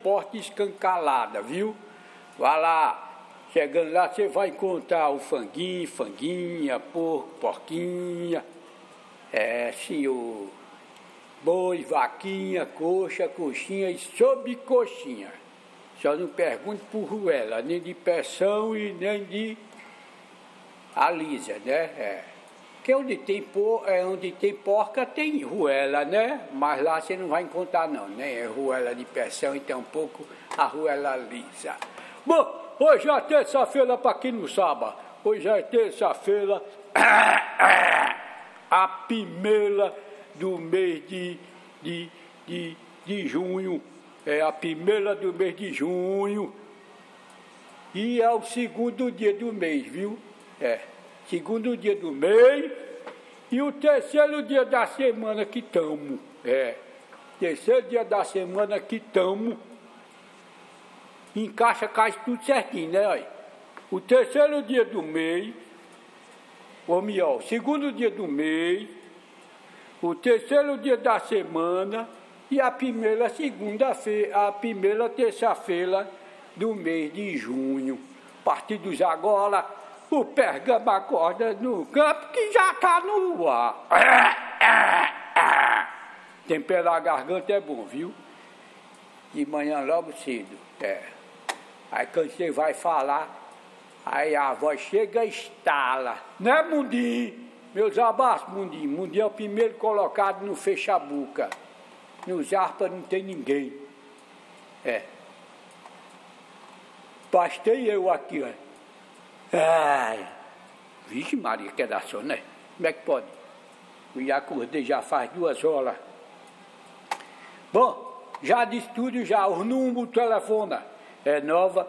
porta escancalada, viu? Vai lá. Chegando lá, você vai encontrar o franguinho, franguinha, porco, porquinha, senhor, boi, vaquinha, coxa, coxinha e sobrecoxinha. Só não pergunte por ruela, nem de peção e nem de alisa, né? Porque onde tem porca tem ruela, né? Mas lá você não vai encontrar não, né? É ruela de peção e tampouco a ruela lisa. Bom, hoje é terça-feira, para quem não sabe. Hoje é terça-feira, a primeira do mês de junho. É a primeira do mês de junho. E é o segundo dia do mês, viu? Segundo dia do mês e o terceiro dia da semana que estamos. Terceiro dia da semana que estamos. Encaixa, cai tudo certinho, né? Olha. O terceiro dia do mês, ou melhor, o segundo dia do mês, o terceiro dia da semana e a primeira segunda-feira, a primeira terça-feira do mês de junho. Partidos agora, o Pergamo acorda no campo que já está no ar. Temperar a garganta é bom, viu? De manhã logo cedo, Aí quando você vai falar, aí a voz chega e estala. Né, Mundinho? Meus abraços, Mundinho. Mundinho é o primeiro colocado no fecha-boca. Nos harpas não tem ninguém. Bastei eu aqui, ó. Vixe Maria, que é da sono, né? Como é que pode? Eu já acordei já faz 2 horas. Bom, já de estúdio já, o número do telefone. É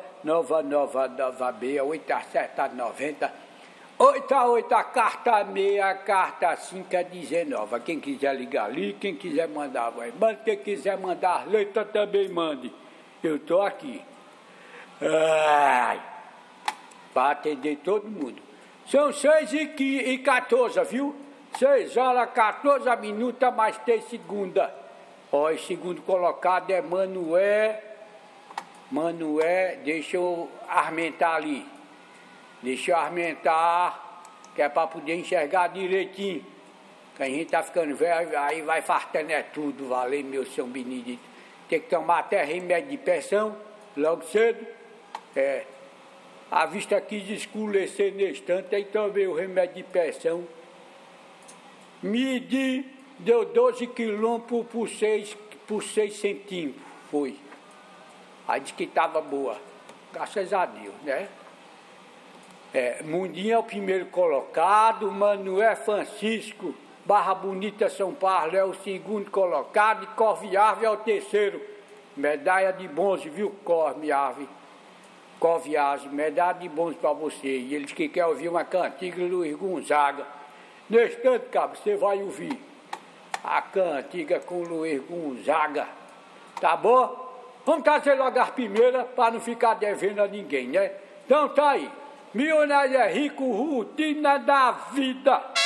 999B8790 88 a carta 6, a carta 5 é 19. Quem quiser ligar ali, quem quiser mandar, vai. Mande, quem quiser mandar letra também mande. Eu estou aqui. Para atender todo mundo. São 6h14, viu? 6 horas 14 minutos mais 3 segundos. Ó, o segundo colocado é Manuel, deixa eu armentar ali. Deixa eu armentar, que é para poder enxergar direitinho. Que a gente tá ficando velho, aí vai fartando tudo, valeu, meu São Benedito. Tem que tomar até remédio de pressão, logo cedo. A vista quis escurecer nesse tanto, aí tomei o remédio de pressão. Medi, deu 12 quilômetros por 6 centímetros, foi. Aí disse que estava boa, graças a Deus, né? Mundinho é o primeiro colocado, Manuel Francisco, Barra Bonita, São Paulo é o segundo colocado e Corviave é o terceiro. Medalha de bronze, viu, Corviave, medalha de bronze para você. E eles que querem ouvir uma cantiga de Luiz Gonzaga. Nesse tanto, cabo, você vai ouvir a cantiga com Luiz Gonzaga, tá bom? Vamos trazer logo as primeiras para não ficar devendo a ninguém, né? Então tá aí. Milionário é rico, rotina da vida.